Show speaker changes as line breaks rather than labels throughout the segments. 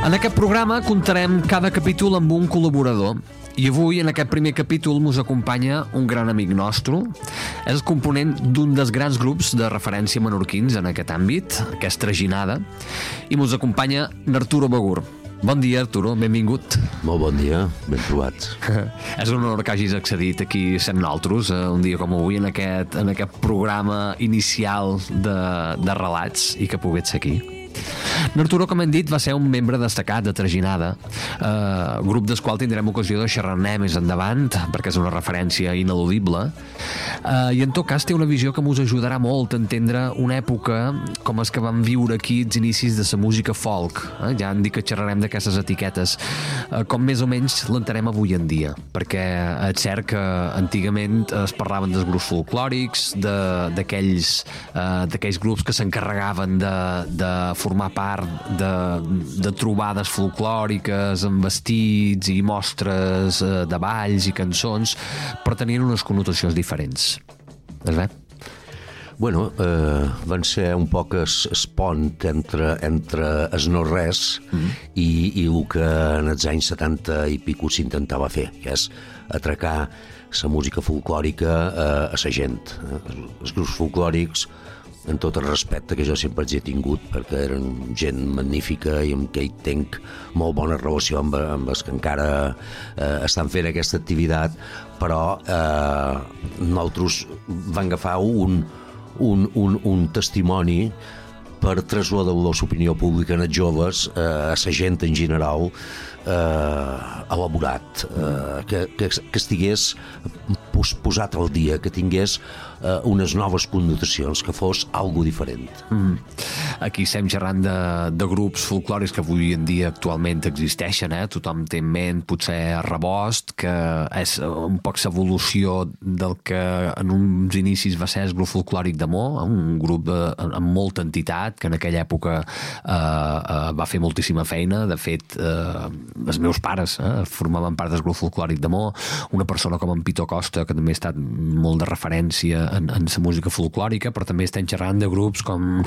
En aquest programa comptarem cada capítol amb un col·laborador i avui en aquest primer capítol mos acompanya un gran amic nostre. És el component d'un dels grans grups de referència menorquins en aquest àmbit, que és Traginada, i mos acompanya n'Arturo Bagur. Bon dia, Arturo, benvingut.
Molt bon dia, ben trobats.
És un honor que hagis accedit aquí sent nosaltres, un dia com avui, en aquest programa inicial de relats i que pogués ser aquí. N'Arturo, com hem dit, va ser un membre destacat de Traginada, grup del qual tindrem ocasió de xerrar-ne més endavant, perquè és una referència ineludible, i en tot cas té una visió que mos ajudarà molt a entendre una època com és que vam viure aquí els inicis de la música folk. Ja hem dit que xerrarem d'aquestes etiquetes, com més o menys l'entenem avui en dia, perquè és cert que antigament es parlaven dels grups folclòrics, d'aquells grups que s'encarregaven de formar part de trobades folclòriques amb vestits i mostres de balls i cançons, però tenien unes connotacions diferents. És bé?
Bueno, van ser un poc es pont entre es no-res i el que en els anys 70 i pico s'intentava fer, que és atracar la música folclòrica a la gent. Els grups folclòrics, en tot el respecte que jo sempre els he tingut, perquè eren gent magnífica i amb què hi tinc molt bona relació amb els que encara estan fent aquesta activitat, però nosaltres vam agafar un testimoni per traslladar l'opinió pública en els joves, a la gent en general, elaborat, que estigués posat al dia, que tingués unes noves connotacions, que fos algo diferent.
Aquí estem xerrant de grups folclòrics que avui en dia actualment existeixen, tothom té en ment potser Rebost, que és un poc l'evolució del que en uns inicis va ser el grup folclòric d'Amó, un grup amb molta entitat, que en aquella època va fer moltíssima feina. De fet, els meus pares formaven part del grup folclòric d'Amó, una persona com en Pito Costa, que també ha estat molt de referència en la música folclòrica, però també estem xerrant de grups com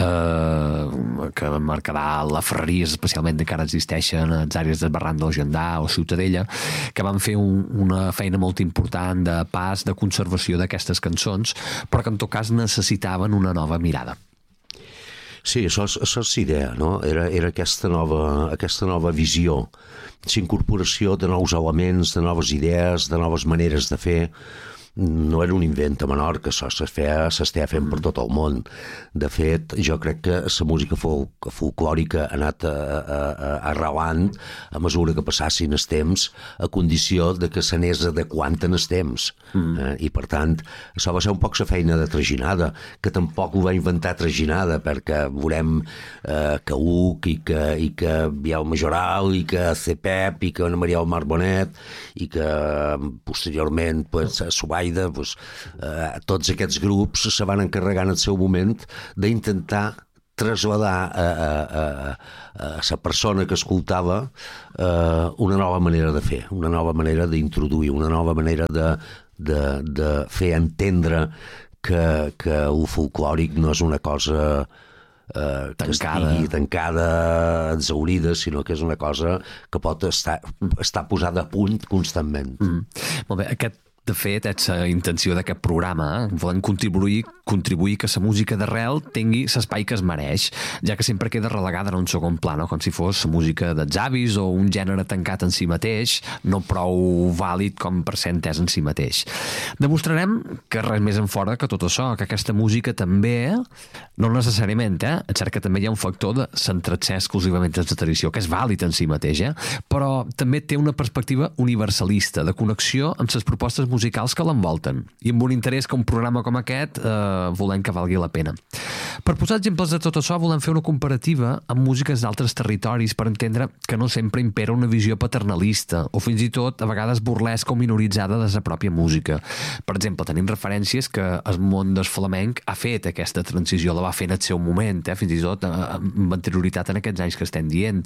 que Mercadal, la Ferreries, especialment, que encara existeixen a les àrees del Barranc del Gendà o Ciutadella, que van fer una feina molt important de pas, de conservació d'aquestes cançons, però que en tot cas necessitaven una nova mirada.
Sí, això és l'idea, no? Era aquesta nova visió, l'incorporació de nous elements, de noves idees, de noves maneres de fer. No era un invent a Menorca, això s'estava fent per tot el món. De fet, jo crec que la música folclòrica ha anat arrelant a mesura que passassin els temps, a condició de que s'anés adequant en els temps. I per tant, això va ser un poc la feina de Traginada, que tampoc ho va inventar Traginada, perquè veurem que Uc i que Biel Majoral i que Cepep i que Ana Maria Omar Bonet i que posteriorment Subai, tots aquests grups se van encarregar en el seu moment d'intentar traslladar a la persona que escoltava una nova manera de fer, una nova manera d'introduir, una nova manera de fer entendre que el folclòric no és una cosa que estigui tancada, exhaurida, sinó que és una cosa que pot estar posada a punt constantment.
Molt bé, de fet, és la intenció d'aquest programa. Volem contribuir que la música d'arrel tingui l'espai que es mereix, ja que sempre queda relegada en un segon pla, com si fos la música dels avis o un gènere tancat en si mateix, no prou vàlid com per ser entès en si mateix. Demostrarem que res més en fora que tot això, que aquesta música també, no necessàriament, és cert que també hi ha un factor de centrar-se exclusivament en la tradició, que és vàlid en si mateix, però també té una perspectiva universalista, de connexió amb les propostes musicals que l'envolten, i amb un interès que un programa com aquest volem que valgui la pena. Per posar exemples de tot això, volem fer una comparativa amb músiques d'altres territoris per entendre que no sempre impera una visió paternalista o fins i tot a vegades burlesca o minoritzada de la pròpia música. Per exemple, tenim referències que el món del flamenc ha fet aquesta transició, la va fer en el seu moment, fins i tot amb anterioritat en aquests anys que estem dient.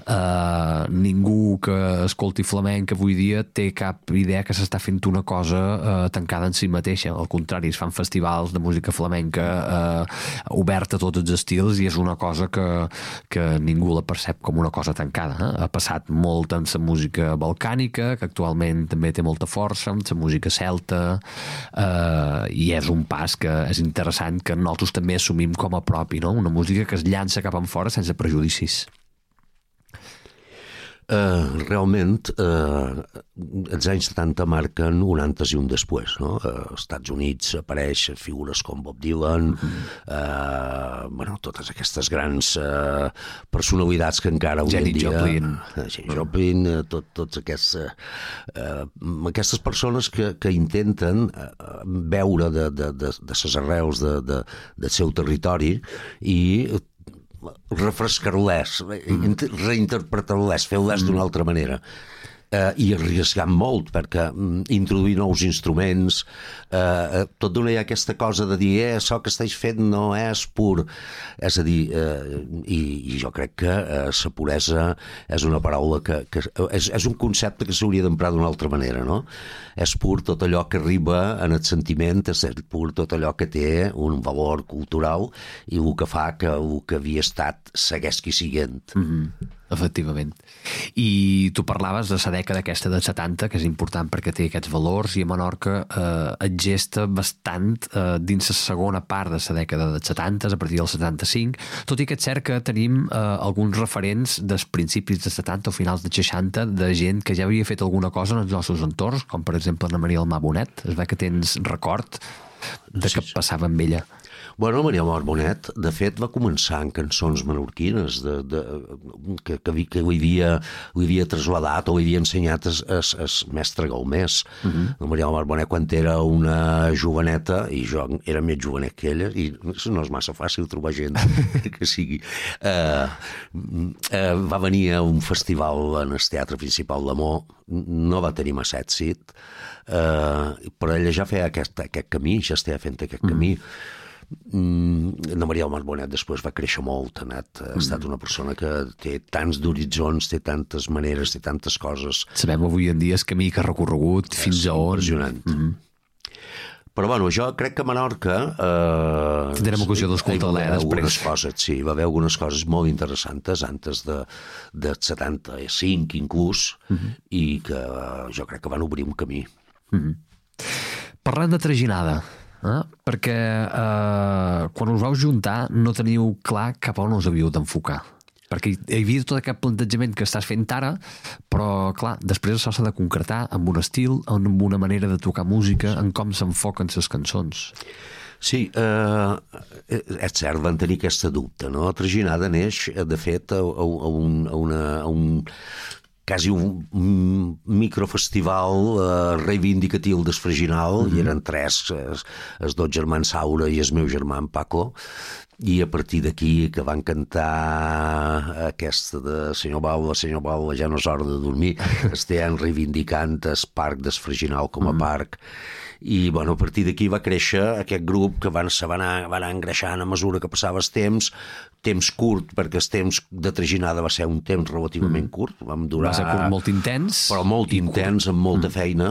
Ningú que escolti flamenc avui dia té cap idea que s'està fent una cosa tancada en si mateixa. Al contrari, es fan festivals de música flamenca oberta a tots els estils, i és una cosa que ningú la percep com una cosa tancada. Ha passat molt amb la música balcànica, que actualment també té molta força, amb la música celta, i és un pas que és interessant, que nosaltres també assumim com a propi, no? Una música que es llança cap enfora sense prejudicis.
Realment els anys 70 marquen un antes i un després, no? Als Estats Units apareix figures com Bob Dylan, totes aquestes grans personalitats que encara avui en dia... Janis Joplin, tots aquestes persones que intenten veure de les arrels del seu territori i refrescar-les, reinterpretar-les, fer-les d'una altra manera. I arriesgant molt, perquè introduir nous instruments, tot d'una hi ha aquesta cosa de dir això que estàs fent no és pur, és a dir, i jo crec que la puresa és una paraula que és un concepte que s'hauria d'emprar d'una altra manera, no? És pur tot allò que arriba en el sentiment, és pur tot allò que té un valor cultural i el que fa que el que havia estat segueix qui siguent.
Efectivament. I tu parlaves de la dècada aquesta dels 70, que és important perquè té aquests valors, i a Menorca es gesta bastant dins la segona part de la dècada dels 70, a partir del 75, tot i que és cert que tenim alguns referents dels principis dels 70 o finals dels 60 de gent que ja havia fet alguna cosa en els nostres entorns, com per exemple Anna Maria Almà Bonet. Es ve que tens record de què passava amb ella.
Bueno, Maria Almà Bonet, de fet, va començar en cançons menorquines que li havia traslladat o li havia ensenyat el mestre Galmés. La Maria Almà Bonet, quan era una joveneta, i jo era més jovenet que ella, i no és massa fàcil trobar gent que sigui, va venir a un festival en el Teatre Principal d'Amor, no va tenir massa èxit, però ella ja feia aquest camí, ja estava fent aquest camí. La Maria Almà Bonet després va créixer molt, ha estat una persona que té tants d'horitzons, té tantes maneres, té tantes coses.
Sabem avui en dia el camí que ha recorregut fins a on.
Impressionant. Però bueno, jo crec que a Menorca
tindrem ocasió d'escoltar-la després.
Sí, va haver algunes coses molt interessants antes de 75 inclús, i que jo crec que van obrir un camí.
Parlant de traginada, perquè quan us vau juntar no teniu clar cap on us havíeu d'enfocar, perquè hi havia tot aquest plantejament que estàs fent ara, però clar, després això s'ha de concretar amb un estil, amb una manera de tocar música, en com s'enfoquen les cançons.
Sí, és cert, van tenir aquesta dubte, no? La traginada neix, de fet, a un quasi un microfestival reivindicatiu d'Esfreginal, i eren tres, els dos germans Saura i el meu germà en Paco, i a partir d'aquí que van cantar aquesta de Senyor Bala, ja no és hora de dormir, estan reivindicant el parc d'Esfreginal com a parc, i bueno, a partir d'aquí va créixer aquest grup que va anar engreixant a mesura que passava el temps curt, perquè el temps de traginada va ser un temps relativament curt, vam durar...
Va ser curt, molt intens.
Però molt intens, amb molta feina,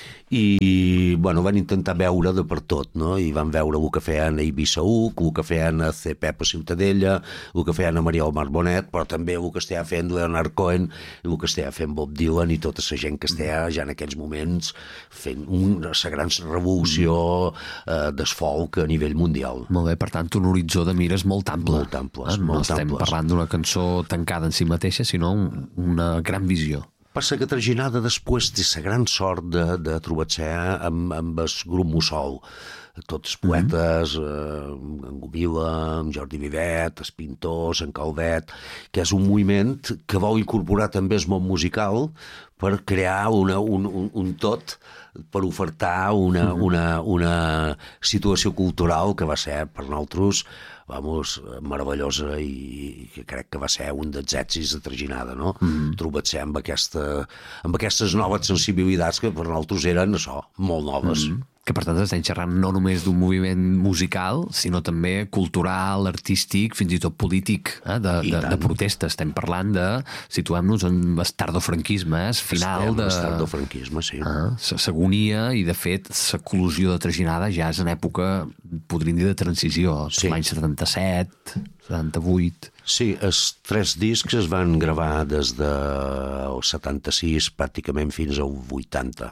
i bueno, van intentar veure de per tot, no? I van veure el que feien a Eivissa Uc, el que feien a CPEP a Ciutadella, el que feien a Maria Almà Bonet, però també el que estava fent Leonard Cohen, el que estava fent Bob Dylan i tota la gent que estava ja en aquells moments fent una gran revolució del folk a nivell mundial.
Molt bé, per tant, un horitzó de mires molt ample.
Molt amples,
no estem parlant d'una cançó tancada en si mateixa, sinó una gran visió.
Passa que Traginada després té la gran sort de trobar-se amb el grup Mussol. Tots poetes, en Gomila, en Jordi Vivet, els pintors, en Calvet, que és un moviment que vol incorporar també el món musical per crear un tot, per ofertar una situació cultural que va ser per nosaltres meravellosa, i que crec que va ser un dels èxits de Traginada, no? Trobar-se amb aquestes noves sensibilitats que per nosaltres eren això, molt noves.
que per tant estem xerrant no només d'un moviment musical, sinó també cultural, artístic, fins i tot polític, de protesta. Estem parlant de, situem-nos en el tardofranquisme, final de...
Estem en tardofranquisme, sí.
S'agonia, i de fet l'eclosió de Traginada ja és en època, podríem dir, de transició, l'any 77, 78...
Sí, els 3 discs es van gravar des del 76 pràcticament fins al 80.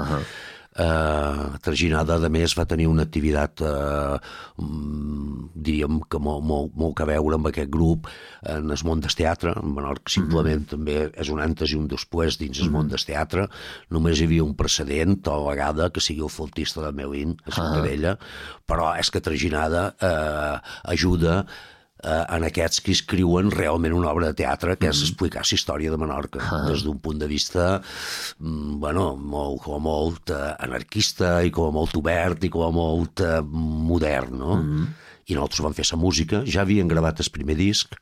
Traginada, a més, va tenir una activitat diríem que molt que veure amb aquest grup en el món del teatre. En Menorca simplement també és un antes i un després dins el món del teatre. Només hi havia un precedent a la vegada, que sigui el flautista de Melín, a Ciutadella, però és que Traginada ajuda en aquests que escriuen realment una obra de teatre, que és explicar la història de Menorca des d'un punt de vista molt anarquista i com a molt obert i com a molt modern, no? I nosaltres vam fer la música, ja havien gravat el primer disc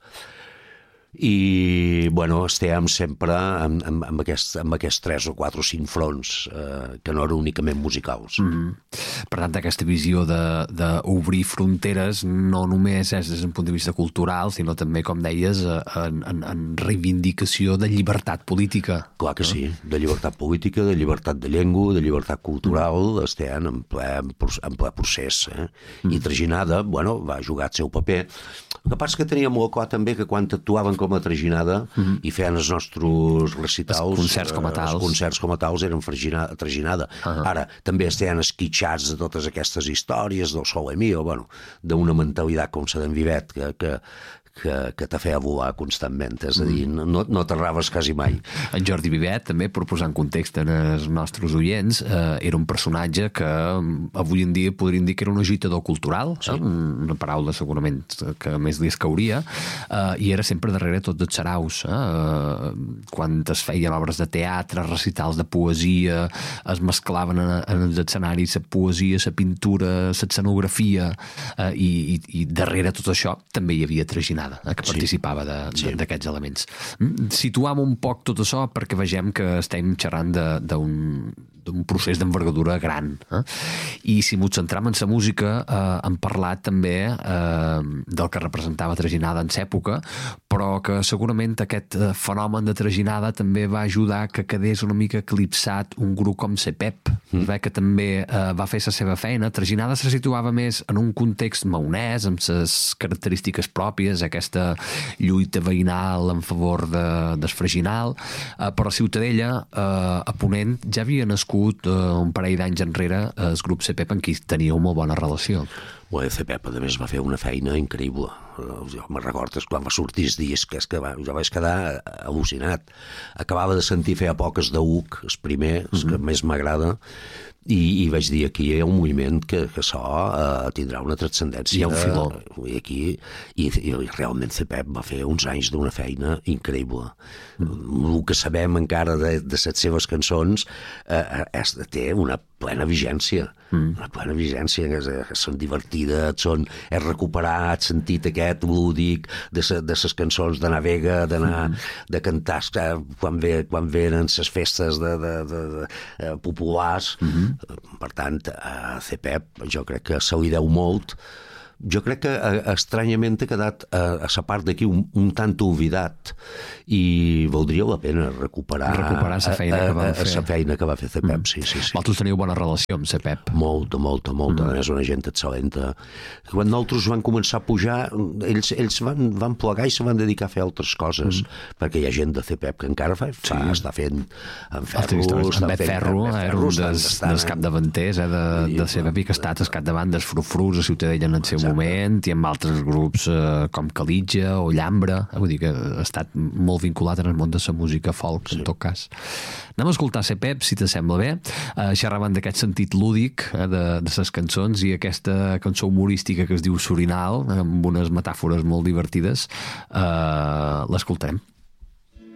i, estem sempre amb aquests 3 o 4 o 5 fronts que no eren únicament musicals.
Per tant, aquesta visió d'obrir fronteres no només és des d'un punt de vista cultural, sinó també, com deies, en reivindicació de llibertat política.
Clar que sí, de llibertat política, de llibertat de llengua, de llibertat cultural, estem en ple procés. I Traginada, va jugar el seu paper. El que passa que teníem molt clar també que quan actuaven com a Traginada i feien els nostres recitals,
els concerts com a tals
eren Traginada. Ara, també estem esquitxats de totes aquestes històries del Sole Mio, d'una mentalitat com la d'en Vivet que te feia volar constantment, és a dir, no t'arraves quasi mai.
En Jordi Vivet, també, per posar en context en els nostres oients, era un personatge que avui en dia podríem dir que era un agitador cultural, una paraula segurament que més li escauria, i era sempre darrere tot dels saraus. Quan es feien obres de teatre, recitals de poesia, es mesclaven en els escenaris la poesia, la pintura, l'escenografia, i darrere tot això també hi havia Traginada, que participava d'aquests elements. Situam un poc tot això perquè vegem que estem xerrant d'un procés d'envergadura gran. I si m'ho centram en la música, hem parlat també del que representava Traginada en l'època, però que segurament aquest fenomen de Traginada també va ajudar que quedés una mica eclipsat un grup com CPEP, que també va fer la seva feina. Traginada se situava més en un context maonès, amb les característiques pròpies, aquesta lluita veïnal en favor del Freginal, però a Ciutadella, a Ponent, ja havia nascut un parell d'anys enrere el grup CPEP, amb qui tenia una molt bona relació.
CPEP, a més, va fer una feina increïble. Jo me'n recordes quan va sortir el disc, és que jo vaig quedar al·lucinat. Acabava de sentir feia poques d'UC, el primer, el que més m'agrada, i vaig dir, aquí hi ha un moviment que tindrà una transcendència.
Hi ha un filó.
I realment CPEP va fer uns anys d'una feina increïble. El que sabem encara de les seves cançons té una plena vigència. Una plena vigència, que són divertides, és recuperar el sentit aquest lúdic de les cançons de navega, de cantar quan venen les festes populars. Per tant, a CPEP jo crec que se li deu molt. Jo crec que estranyament ha quedat a la part d'aquí un tant oblidat i valdria la pena recuperar
la feina que van fer.
La feina que va fer CPEP, sí.
Vosaltres teniu bona relació amb CPEP?
Molta. És una gent excel·lenta. Quan nosaltres van començar a pujar, ells van plegar i se van dedicar a fer altres coses, perquè hi ha gent de CPEP que encara està fent en Ferro.
En Bet Ferro era un dels capdavanters de CPEP i que ha estat al capdavant dels Frufrus a Ciutadella en el seu moment, i amb altres grups com Calitja o Llambra. Vull dir que ha estat molt vinculat en el món de la música folk, en tot cas. Anem a escoltar CPEP, si t'assembla bé. Xerraven d'aquest sentit lúdic de les cançons i aquesta cançó humorística que es diu Surinal, amb unes metàfores molt divertides. L'escoltarem.